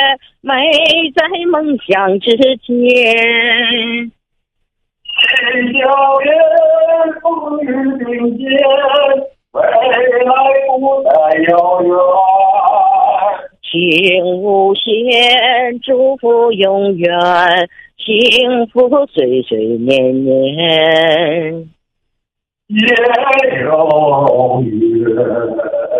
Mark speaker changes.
Speaker 1: 埋在梦想之间。
Speaker 2: 校园风雨并肩，未来不再遥远。
Speaker 1: 情无限，祝福永远，幸福岁岁年年。
Speaker 2: 也永远。